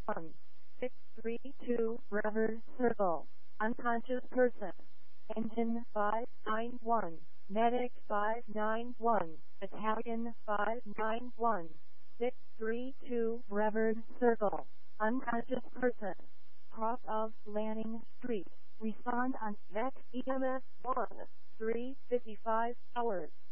632 River Circle. Unconscious person. Engine 591. Medic 591. Battalion 591. 632 River Circle. Unconscious person. Cross of Lanning Street. Respond on VEC EMS 1. 3:55 hours.